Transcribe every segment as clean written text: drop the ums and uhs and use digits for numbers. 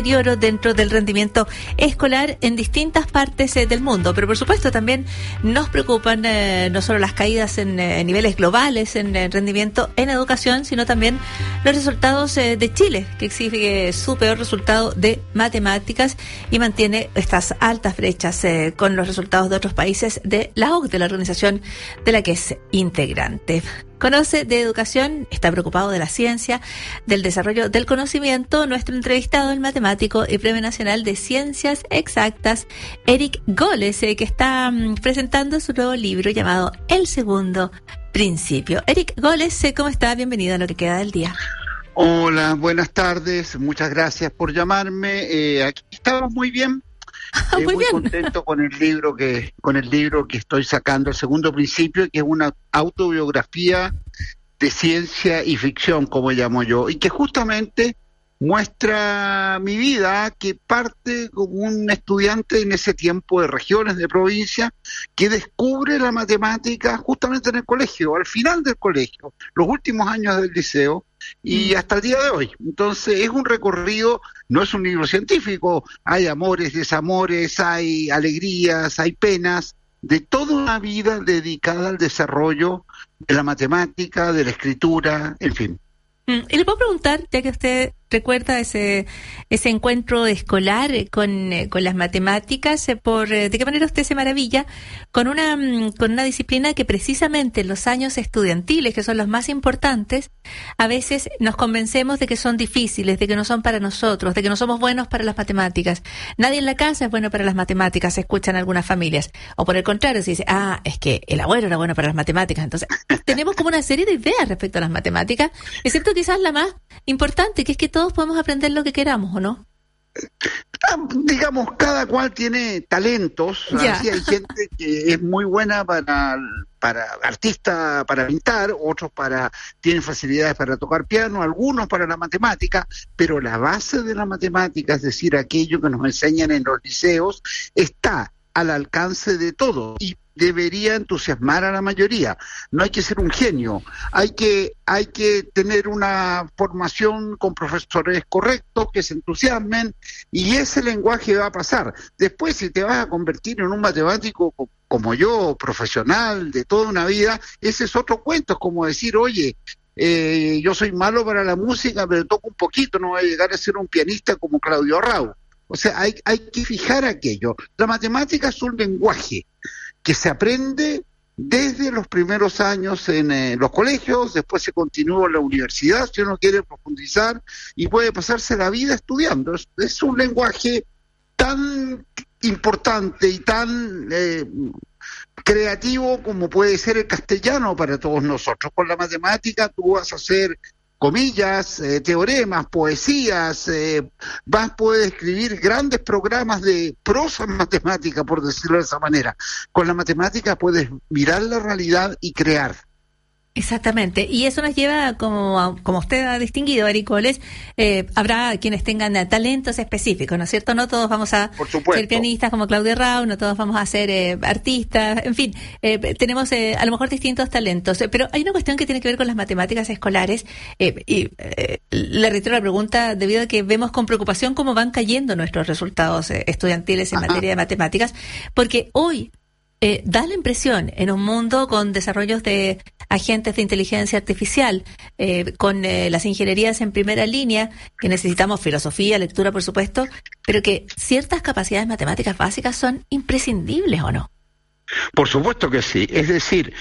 deterioro dentro del rendimiento escolar en distintas partes del mundo, pero por supuesto también nos preocupan no solo las caídas en niveles globales en rendimiento en educación, sino también los resultados de Chile, que exhibe su peor resultado de matemáticas y mantiene estas altas brechas con los resultados de otros países de la OCDE, de la organización de la que es integrante. Conoce de educación, está preocupado de la ciencia, del desarrollo del conocimiento. Nuestro entrevistado, el matemático y Premio Nacional de Ciencias Exactas, Eric Goles, que está presentando su nuevo libro llamado El Segundo Principio. Eric Goles, ¿cómo está? Bienvenido a Lo que queda del día. Hola, buenas tardes. Muchas gracias por llamarme. Aquí estamos muy bien. Muy bien. Contento con el libro que estoy sacando, El Segundo Principio, que es una autobiografía de ciencia y ficción, como llamo yo, y que justamente muestra mi vida, que parte como un estudiante en ese tiempo de regiones, de provincia, que descubre la matemática justamente en el colegio, al final del colegio, los últimos años del liceo, y hasta el día de hoy. Entonces es un recorrido, no es un libro científico, hay amores, desamores, hay alegrías, hay penas, de toda una vida dedicada al desarrollo de la matemática, de la escritura, en fin. Y le puedo preguntar, ya que usted recuerda ese encuentro escolar con las matemáticas, de qué manera usted se maravilla con una disciplina que precisamente en los años estudiantiles, que son los más importantes, a veces nos convencemos de que son difíciles, de que no son para nosotros, de que no somos buenos para las matemáticas. Nadie en la casa es bueno para las matemáticas, se escuchan algunas familias. O por el contrario, se dice, es que el abuelo era bueno para las matemáticas. Entonces, tenemos como una serie de ideas respecto a las matemáticas, excepto quizás la más importante, que es que todos podemos aprender lo que queramos, ¿o no? Digamos, cada cual tiene talentos. Así hay gente que es muy buena para artista, para pintar, otros tienen facilidades para tocar piano, algunos para la matemática, pero la base de la matemática, es decir, aquello que nos enseñan en los liceos, está al alcance de todos y debería entusiasmar a la mayoría. No hay que ser un genio, hay que tener una formación con profesores correctos que se entusiasmen, y ese lenguaje va a pasar. Después, si te vas a convertir en un matemático como yo, profesional de toda una vida, ese es otro cuento. Es como decir, oye, yo soy malo para la música, pero toco un poquito, no voy a llegar a ser un pianista como Claudio Rau. O sea, hay que fijar aquello. La matemática es un lenguaje que se aprende desde los primeros años en los colegios, después se continúa en la universidad si uno quiere profundizar, y puede pasarse la vida estudiando. Es un lenguaje tan importante y tan creativo como puede ser el castellano para todos nosotros. Con la matemática tú vas a hacer comillas, teoremas, poesías, puedes escribir grandes programas de prosa matemática, por decirlo de esa manera. Con la matemática puedes mirar la realidad y crear. Exactamente, y eso nos lleva, como usted ha distinguido, Eric Goles, habrá quienes tengan talentos específicos, ¿no es cierto? No todos vamos a ser pianistas como Claudio Rau, no todos vamos a ser artistas, en fin, tenemos a lo mejor distintos talentos, pero hay una cuestión que tiene que ver con las matemáticas escolares, y le reitero la pregunta debido a que vemos con preocupación cómo van cayendo nuestros resultados estudiantiles en materia de matemáticas, porque hoy da la impresión, en un mundo con desarrollos de agentes de inteligencia artificial, con las ingenierías en primera línea, que necesitamos filosofía, lectura, por supuesto, pero que ciertas capacidades matemáticas básicas son imprescindibles, ¿o no? Por supuesto que sí. Es decir,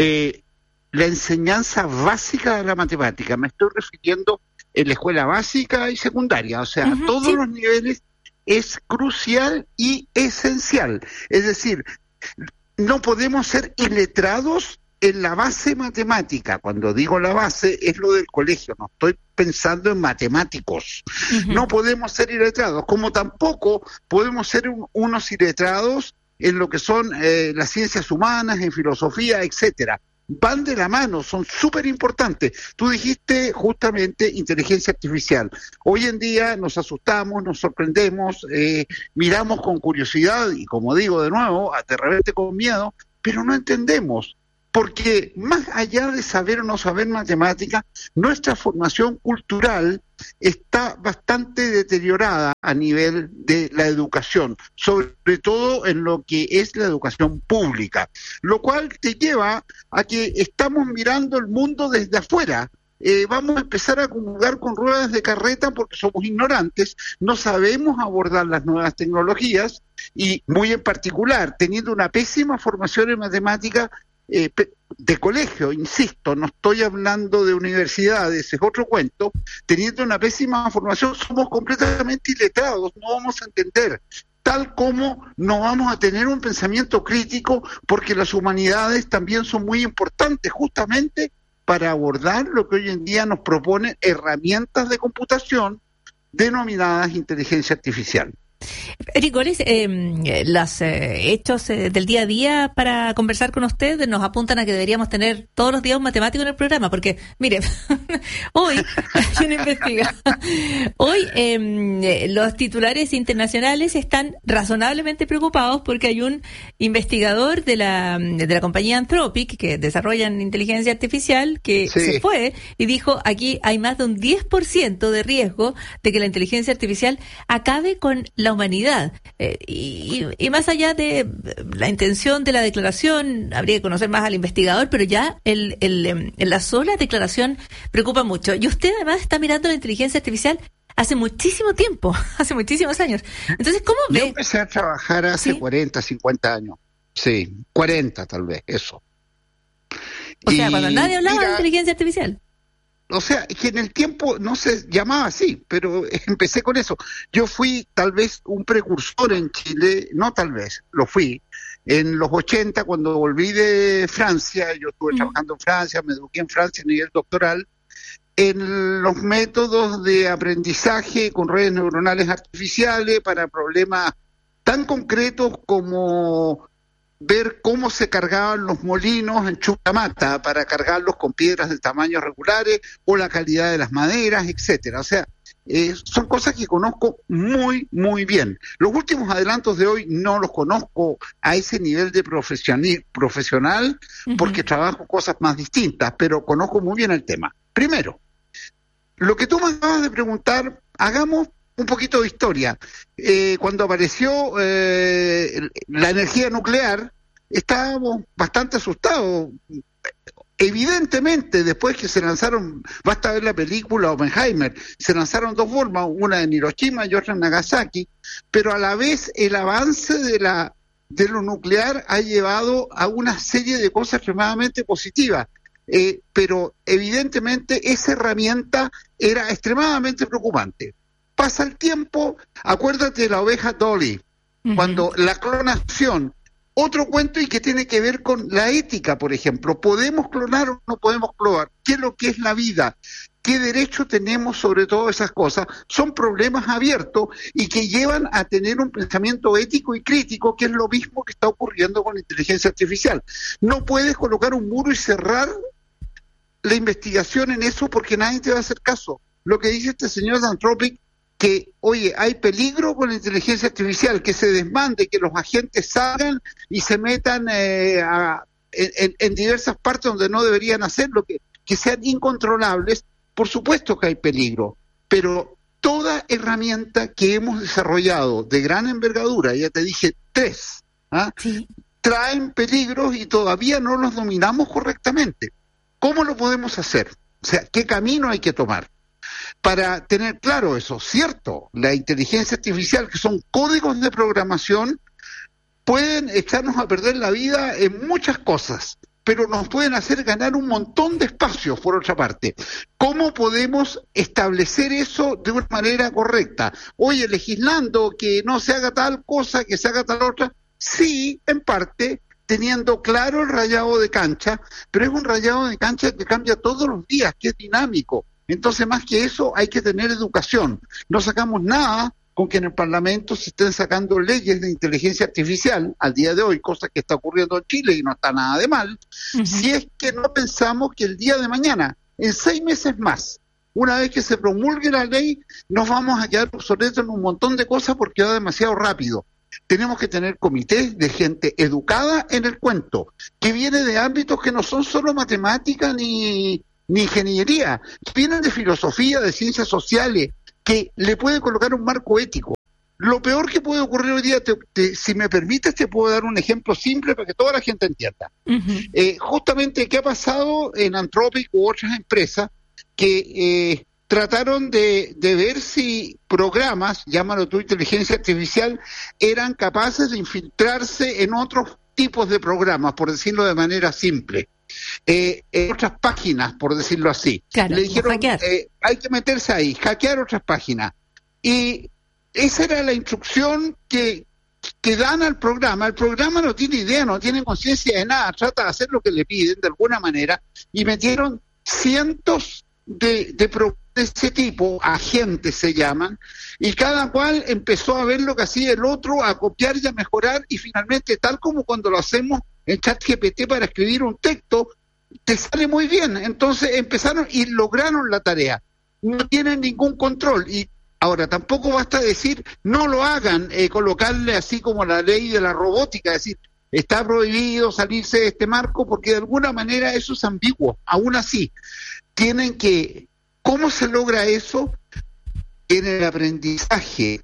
la enseñanza básica de la matemática, me estoy refiriendo en la escuela básica y secundaria, o sea, a todos los niveles, es crucial y esencial. Es decir, no podemos ser iletrados en la base matemática. Cuando digo la base, es lo del colegio, no estoy pensando en matemáticos. No podemos ser iletrados, como tampoco podemos ser unos iletrados en lo que son las ciencias humanas, en filosofía, etcétera. Van de la mano, son súper importantes. Tú dijiste justamente inteligencia artificial. Hoy en día nos asustamos, nos sorprendemos, miramos con curiosidad y, como digo de nuevo, de repente con miedo, pero no entendemos. Porque más allá de saber o no saber matemática, nuestra formación cultural está bastante deteriorada a nivel de la educación, sobre todo en lo que es la educación pública, lo cual te lleva a que estamos mirando el mundo desde afuera. Vamos a empezar a jugar con ruedas de carreta porque somos ignorantes, no sabemos abordar las nuevas tecnologías y muy en particular, teniendo una pésima formación en matemática de colegio, insisto, no estoy hablando de universidades, es otro cuento, teniendo una pésima formación somos completamente iletrados, no vamos a entender, tal como no vamos a tener un pensamiento crítico porque las humanidades también son muy importantes justamente para abordar lo que hoy en día nos proponen herramientas de computación denominadas inteligencia artificial. Eric Goles, los hechos del día a día para conversar con usted nos apuntan a que deberíamos tener todos los días un matemático en el programa, porque, mire, hoy hay una investigación. Hoy los titulares internacionales están razonablemente preocupados porque hay un investigador de la compañía Anthropic, que desarrollan inteligencia artificial, que se fue y dijo, aquí hay más de un 10% de riesgo de que la inteligencia artificial acabe con la humanidad. Y más allá de la intención de la declaración, habría que conocer más al investigador, pero ya la sola declaración preocupa mucho. Y usted además está mirando la inteligencia artificial hace muchísimo tiempo, hace muchísimos años. Entonces, ¿cómo ve? Yo empecé a trabajar hace 40, 50 años. Sí, 40 tal vez, eso. O sea, cuando nadie hablaba de inteligencia artificial. O sea, que en el tiempo no se llamaba así, pero empecé con eso. Yo fui tal vez un precursor en Chile, no tal vez, lo fui. En los 80, cuando volví de Francia, yo estuve trabajando en Francia, me eduqué en Francia a nivel doctoral, en los métodos de aprendizaje con redes neuronales artificiales para problemas tan concretos como ver cómo se cargaban los molinos en Chuquicamata para cargarlos con piedras de tamaños regulares o la calidad de las maderas, etcétera. O sea, son cosas que conozco muy, muy bien. Los últimos adelantos de hoy no los conozco a ese nivel de profesional porque trabajo cosas más distintas, pero conozco muy bien el tema. Primero, lo que tú me acabas de preguntar, hagamos un poquito de historia. Cuando apareció la energía nuclear, estábamos bastante asustados. Evidentemente, después que se lanzaron, basta ver la película Oppenheimer, se lanzaron dos bombas, una en Hiroshima y otra en Nagasaki, pero a la vez el avance de lo nuclear ha llevado a una serie de cosas extremadamente positivas. Pero evidentemente esa herramienta era extremadamente preocupante. Pasa el tiempo, acuérdate de la oveja Dolly, cuando la clonación, otro cuento y que tiene que ver con la ética, por ejemplo, ¿podemos clonar o no podemos clonar? ¿Qué es lo que es la vida? ¿Qué derecho tenemos sobre todas esas cosas? Son problemas abiertos y que llevan a tener un pensamiento ético y crítico, que es lo mismo que está ocurriendo con la inteligencia artificial. No puedes colocar un muro y cerrar la investigación en eso porque nadie te va a hacer caso. Lo que dice este señor de Anthropic, que, oye, hay peligro con la inteligencia artificial, que se desmande, que los agentes salgan y se metan en diversas partes donde no deberían hacerlo, que sean incontrolables. Por supuesto que hay peligro, pero toda herramienta que hemos desarrollado de gran envergadura, ya te dije 3, traen peligros y todavía no los dominamos correctamente. ¿Cómo lo podemos hacer? O sea, ¿qué camino hay que tomar? Para tener claro eso, cierto, la inteligencia artificial, que son códigos de programación, pueden echarnos a perder la vida en muchas cosas, pero nos pueden hacer ganar un montón de espacios, por otra parte. ¿Cómo podemos establecer eso de una manera correcta? Oye, legislando que no se haga tal cosa, que se haga tal otra, sí, en parte, teniendo claro el rayado de cancha, pero es un rayado de cancha que cambia todos los días, que es dinámico. Entonces, más que eso, hay que tener educación. No sacamos nada con que en el Parlamento se estén sacando leyes de inteligencia artificial al día de hoy, cosa que está ocurriendo en Chile y no está nada de mal, si es que no pensamos que el día de mañana, en 6 meses más, una vez que se promulgue la ley, nos vamos a quedar obsoletos en un montón de cosas porque va demasiado rápido. Tenemos que tener comités de gente educada en el cuento, que viene de ámbitos que no son solo matemática ni ni ingeniería, vienen de filosofía, de ciencias sociales, que le puede colocar un marco ético. Lo peor que puede ocurrir hoy día, si me permites, te puedo dar un ejemplo simple para que toda la gente entienda. Justamente, ¿qué ha pasado en Anthropic u otras empresas que trataron de ver si programas, llámalo tú inteligencia artificial, eran capaces de infiltrarse en otros tipos de programas, por decirlo de manera simple? En otras páginas, por decirlo así. Claro, le dijeron, hay que meterse ahí, hackear otras páginas. Y esa era la instrucción que dan al programa. El programa no tiene idea, no tiene conciencia de nada, trata de hacer lo que le piden de alguna manera, y metieron cientos de ese tipo, agentes se llaman, y cada cual empezó a ver lo que hacía el otro, a copiar y a mejorar, y finalmente, tal como cuando lo hacemos en ChatGPT para escribir un texto, te sale muy bien. Entonces empezaron y lograron la tarea. No tienen ningún control. Y ahora, tampoco basta decir, no lo hagan, colocarle así como la ley de la robótica, decir, está prohibido salirse de este marco, porque de alguna manera eso es ambiguo. Aún así, tienen que... ¿Cómo se logra eso? En el aprendizaje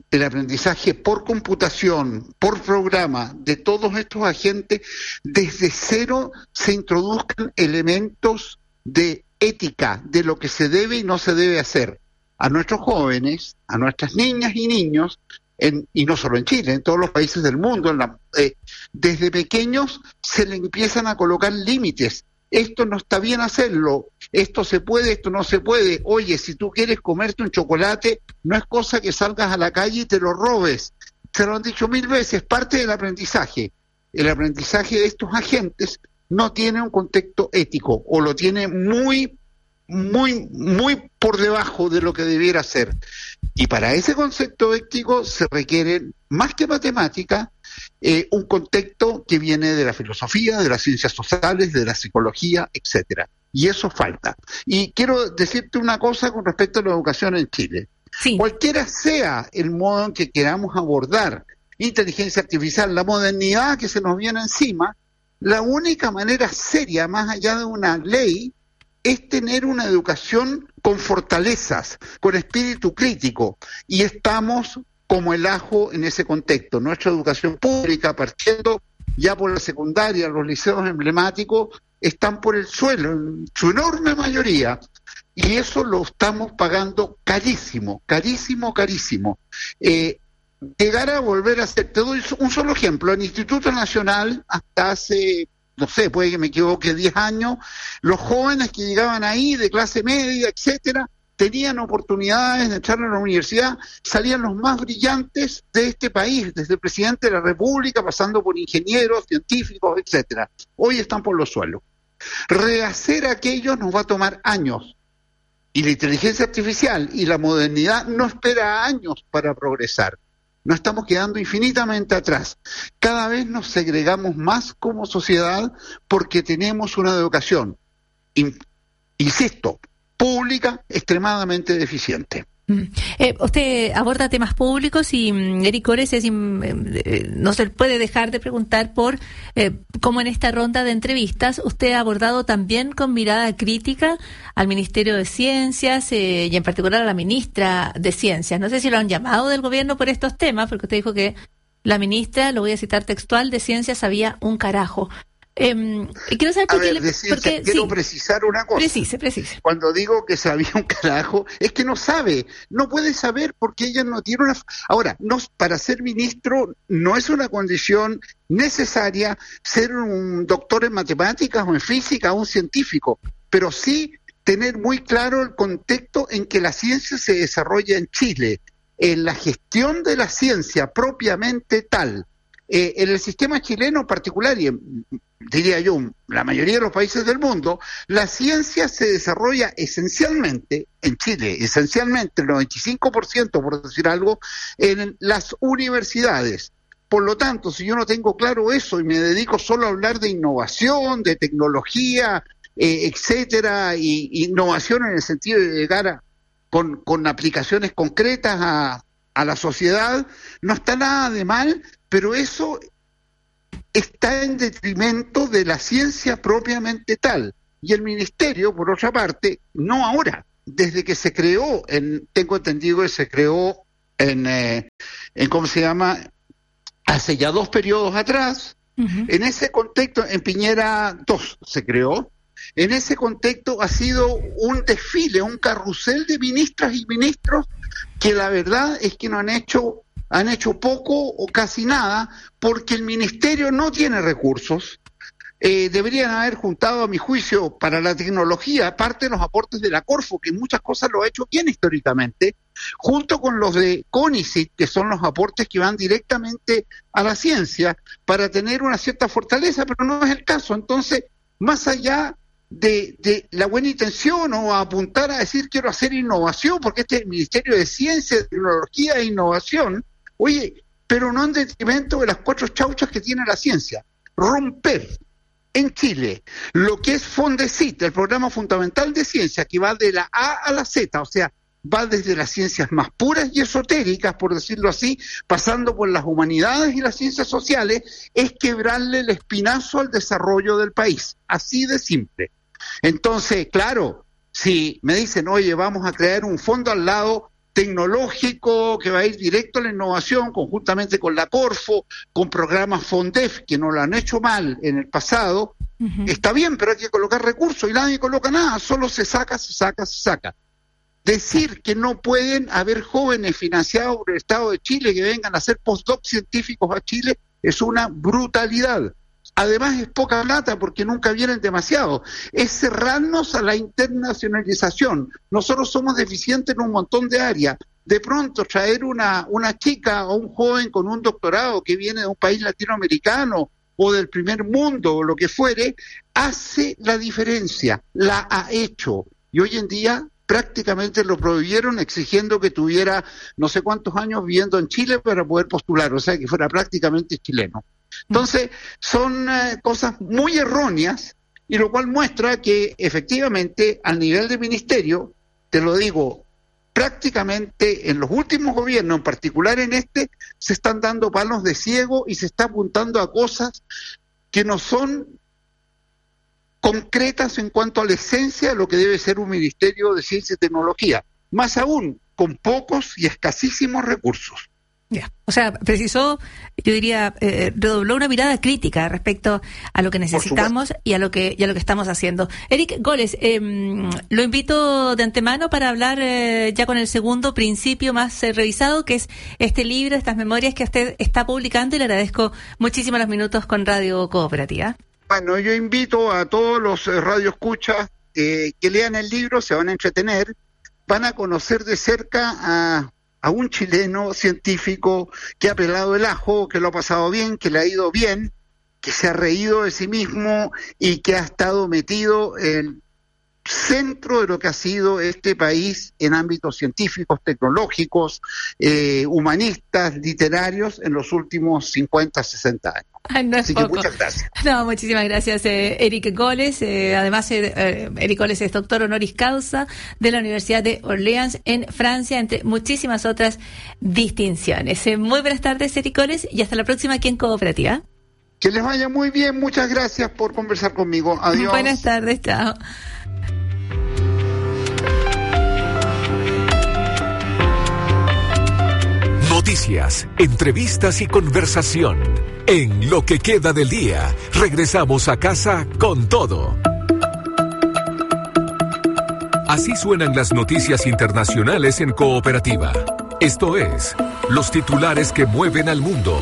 por computación, por programa, de todos estos agentes, desde cero se introduzcan elementos de ética, de lo que se debe y no se debe hacer. A nuestros jóvenes, a nuestras niñas y niños, y no solo en Chile, en todos los países del mundo, desde pequeños se le empiezan a colocar límites. Esto no está bien hacerlo, esto se puede, esto no se puede. Oye, si tú quieres comerte un chocolate, no es cosa que salgas a la calle y te lo robes. Se lo han dicho 1000 veces, parte del aprendizaje. El aprendizaje de estos agentes no tiene un contexto ético, o lo tiene muy por debajo de lo que debiera ser. Y para ese concepto ético se requiere, más que matemática, un contexto que viene de la filosofía, de las ciencias sociales, de la psicología, etcétera. Y eso falta. Y quiero decirte una cosa con respecto a la educación en Chile. Sí. Cualquiera sea el modo en que queramos abordar inteligencia artificial, la modernidad que se nos viene encima, la única manera seria, más allá de una ley, es tener una educación con fortalezas, con espíritu crítico, y estamos como el ajo en ese contexto. Nuestra educación pública, partiendo ya por la secundaria, los liceos emblemáticos, están por el suelo, en su enorme mayoría, y eso lo estamos pagando carísimo, carísimo, carísimo. Llegar a volver a hacer, te doy un solo ejemplo, el Instituto Nacional, hasta hace... no sé, puede que me equivoque, 10 años, los jóvenes que llegaban ahí de clase media, etcétera, tenían oportunidades de entrar a la universidad, salían los más brillantes de este país, desde el presidente de la República, pasando por ingenieros, científicos, etcétera. Hoy están por los suelos. Rehacer aquello nos va a tomar años, y la inteligencia artificial y la modernidad no espera años para progresar. Nos estamos quedando infinitamente atrás. Cada vez nos segregamos más como sociedad porque tenemos una educación, insisto, pública extremadamente deficiente. Usted aborda temas públicos y Eric Ores no se puede dejar de preguntar por cómo en esta ronda de entrevistas usted ha abordado también con mirada crítica al Ministerio de Ciencias y en particular a la ministra de Ciencias. No sé si lo han llamado del gobierno por estos temas, porque usted dijo que la ministra, lo voy a citar textual, de Ciencias sabía un carajo. Quiero saber quiero precisar una cosa. Precise. Cuando digo que sabía un carajo, es que no sabe, no puede saber porque ella no tiene una... Ahora, para ser ministro no es una condición necesaria ser un doctor en matemáticas o en física o un científico, pero sí tener muy claro el contexto en que la ciencia se desarrolla en Chile, en la gestión de la ciencia propiamente tal. En el sistema chileno en particular, y diría yo, la mayoría de los países del mundo, la ciencia se desarrolla esencialmente, en Chile, el 95%, por decir algo, en las universidades. Por lo tanto, si yo no tengo claro eso y me dedico solo a hablar de innovación, de tecnología, etcétera, y innovación en el sentido de llegar con aplicaciones concretas a la sociedad, no está nada de mal, pero eso está en detrimento de la ciencia propiamente tal. Y el ministerio, por otra parte, no ahora, desde que se creó, tengo entendido que se creó en ¿cómo se llama?, hace ya 2 periodos atrás. En ese contexto, en Piñera 2 se creó. En ese contexto ha sido un desfile, un carrusel de ministras y ministros que la verdad es que no han hecho poco o casi nada, porque el ministerio no tiene recursos. Deberían haber juntado, a mi juicio, para la tecnología, parte de los aportes de la Corfo, que muchas cosas lo ha hecho bien históricamente, junto con los de CONICYT, que son los aportes que van directamente a la ciencia, para tener una cierta fortaleza, pero no es el caso. Entonces, más allá de la buena intención o apuntar a decir quiero hacer innovación, porque este es el Ministerio de Ciencia, Tecnología e Innovación, oye, pero no en detrimento de las 4 chauchas que tiene la ciencia. Romper en Chile lo que es FONDECYT, el Programa Fundamental de Ciencia, que va de la A a la Z, o sea, va desde las ciencias más puras y esotéricas, por decirlo así, pasando por las humanidades y las ciencias sociales, es quebrarle el espinazo al desarrollo del país, así de simple. Entonces, claro, si me dicen, oye, vamos a crear un fondo al lado tecnológico que va a ir directo a la innovación, conjuntamente con la Corfo, con programas FONDEF, que no lo han hecho mal en el pasado, está bien, pero hay que colocar recursos y nadie coloca nada, solo se saca. Decir que no pueden haber jóvenes financiados por el Estado de Chile que vengan a hacer postdoc científicos a Chile es una brutalidad. Además es poca plata porque nunca vienen demasiado. Es cerrarnos a la internacionalización. Nosotros somos deficientes en un montón de áreas. De pronto traer una chica o un joven con un doctorado que viene de un país latinoamericano o del primer mundo o lo que fuere, hace la diferencia, la ha hecho. Y hoy en día prácticamente lo prohibieron exigiendo que tuviera no sé cuántos años viviendo en Chile para poder postular, o sea que fuera prácticamente chileno. Entonces, son cosas muy erróneas, y lo cual muestra que efectivamente al nivel del ministerio, te lo digo, prácticamente en los últimos gobiernos, en particular en este, se están dando palos de ciego y se está apuntando a cosas que no son concretas en cuanto a la esencia de lo que debe ser un Ministerio de Ciencia y Tecnología, más aún con pocos y escasísimos recursos. Ya, o sea, precisó, yo diría, redobló una mirada crítica respecto a lo que necesitamos y a lo que estamos haciendo. Eric Goles, lo invito de antemano para hablar ya con el segundo principio más revisado, que es este libro, estas memorias que usted está publicando, y le agradezco muchísimo los minutos con Radio Cooperativa. Bueno, yo invito a todos los radioescuchas que lean el libro, se van a entretener, van a conocer de cerca a un chileno científico que ha pelado el ajo, que lo ha pasado bien, que le ha ido bien, que se ha reído de sí mismo y que ha estado metido en centro de lo que ha sido este país en ámbitos científicos, tecnológicos, humanistas, literarios en los últimos 50, 60 años. No es Así poco. que muchas gracias. No, muchísimas gracias, Eric Goles. Además, Eric Goles es doctor honoris causa de la Universidad de Orleans en Francia, entre muchísimas otras distinciones. Muy buenas tardes, Eric Goles, y hasta la próxima aquí en Cooperativa. Que les vaya muy bien, muchas gracias por conversar conmigo. Adiós. Buenas tardes, chao. Noticias, entrevistas y conversación. En Lo que queda del día, regresamos a casa con todo. Así suenan las noticias internacionales en Cooperativa. Esto es, los titulares que mueven al mundo.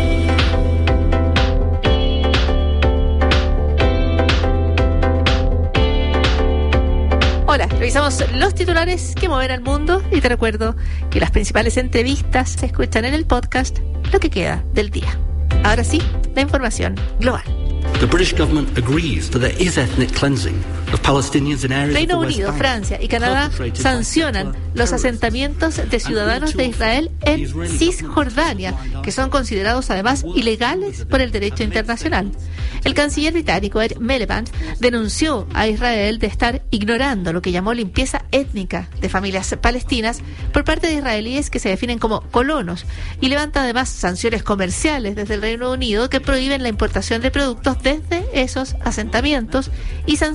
Hola, revisamos los titulares que mueven al mundo y te recuerdo que las principales entrevistas se escuchan en el podcast Lo que queda del día. Ahora sí, la información global. The British government agrees that there is ethnic cleansing of Palestinians in areas Reino of the West Unido, Bank, Francia y Canadá sancionan los asentamientos de ciudadanos de Israel en Cisjordania, que son considerados además ilegales por el derecho internacional. El canciller británico Ed Miliband denunció a Israel de estar ignorando lo que llamó limpieza étnica de familias palestinas por parte de israelíes que se definen como colonos, y levanta además sanciones comerciales desde el Reino Unido que prohíben la importación de productos desde esos asentamientos y sancionan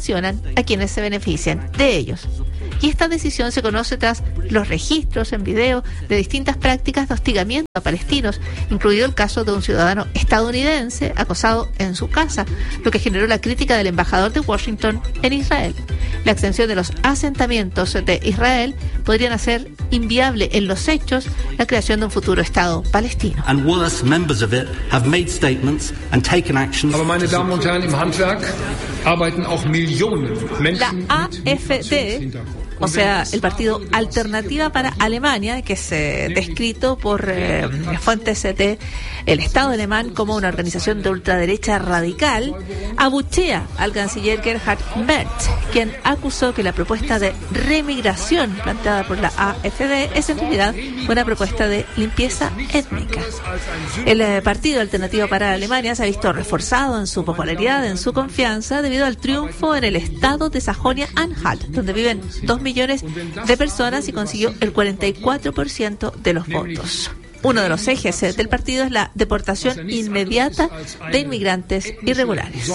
a quienes se benefician de ellos. Y esta decisión se conoce tras los registros en video de distintas prácticas de hostigamiento a palestinos, incluido el caso de un ciudadano estadounidense acosado en su casa, lo que generó la crítica del embajador de Washington en Israel. La extensión de los asentamientos de Israel podrían hacer inviable en los hechos la creación de un futuro Estado palestino. And worse, members of it have made statements and taken actions. Aber meine Damen und Herren, im Handwerk arbeiten auch Millionen Menschen. La AfD, o sea, el partido Alternativa para Alemania, que es descrito por fuentes de el Estado alemán como una organización de ultraderecha radical, abuchea al canciller Gerhard Merz, quien acusó que la propuesta de remigración planteada por la AfD es en realidad una propuesta de limpieza étnica. El partido Alternativa para Alemania se ha visto reforzado en su popularidad, en su confianza, debido al triunfo en el estado de Sajonia-Anhalt, donde viven 2 millones de personas y consiguió el 44% de los votos. Uno de los ejes del partido es la deportación inmediata de inmigrantes irregulares.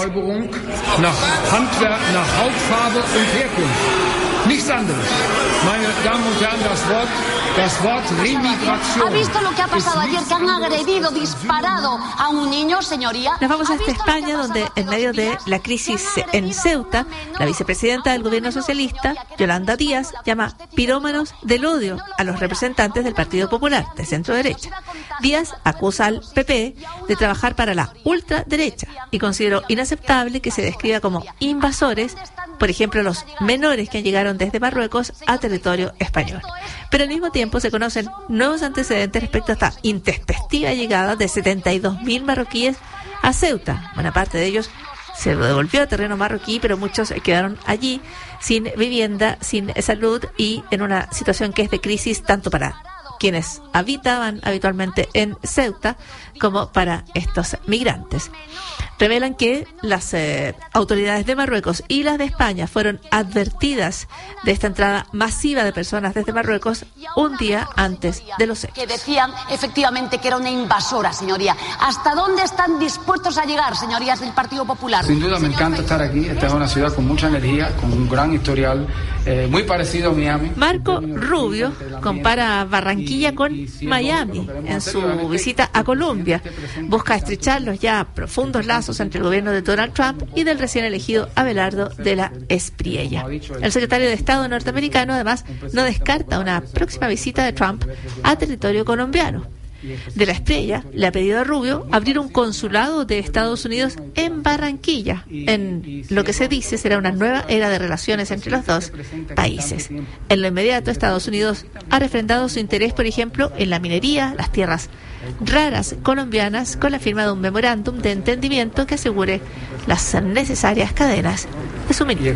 ¿Ha visto lo que ha pasado ayer? Que han agredido, disparado a un niño, señoría. Nos vamos hasta España, donde en medio de la crisis en Ceuta, la vicepresidenta del gobierno socialista, Yolanda Díaz, llama pirómanos del odio a los representantes del Partido Popular, de centro derecha. Díaz acusa al PP de trabajar para la ultraderecha y consideró inaceptable que se describa como invasores, por ejemplo, los menores que llegaron desde Marruecos a territorio español. Pero al mismo tiempo se conocen nuevos antecedentes respecto a esta intempestiva llegada de 72.000 marroquíes a Ceuta. Buena parte de ellos se devolvió a terreno marroquí, pero muchos quedaron allí sin vivienda, sin salud y en una situación que es de crisis tanto para quienes habitaban habitualmente en Ceuta como para estos migrantes. Revelan que las autoridades de Marruecos y las de España fueron advertidas de esta entrada masiva de personas desde Marruecos un día antes de los hechos. Que decían efectivamente que era una invasora, señoría. ¿Hasta dónde están dispuestos a llegar, señorías del Partido Popular? Sin duda me encanta estar aquí. Esta es una ciudad con mucha energía, con un gran historial, muy parecido a Miami. Marco Rubio compara Barranquilla con Miami en su visita a Colombia. Busca estrechar los ya profundos lazos entre el gobierno de Donald Trump y del recién elegido Abelardo de la Espriella. El secretario de Estado norteamericano además no descarta una próxima visita de Trump a territorio colombiano. De la Espriella le ha pedido a Rubio abrir un consulado de Estados Unidos en Barranquilla, en lo que se dice será una nueva era de relaciones entre los dos países. En lo inmediato, Estados Unidos ha refrendado su interés, por ejemplo, en la minería, las tierras raras colombianas, con la firma de un memorándum de entendimiento que asegure las necesarias cadenas de suministro.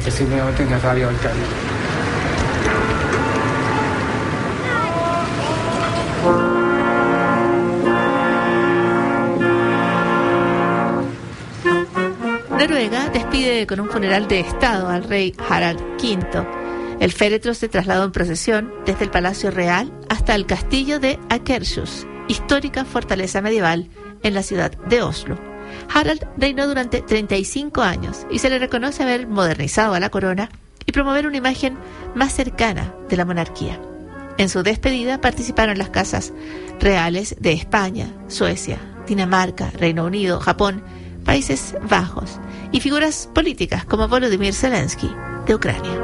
Noruega despide con un funeral de Estado al rey Harald V. El féretro se trasladó en procesión desde el Palacio Real hasta el castillo de Akershus, histórica fortaleza medieval en la ciudad de Oslo. Harald reinó durante 35 años y se le reconoce haber modernizado a la corona y promover una imagen más cercana de la monarquía. En su despedida participaron las casas reales de España, Suecia, Dinamarca, Reino Unido, Japón, Países Bajos y figuras políticas como Volodymyr Zelensky de Ucrania.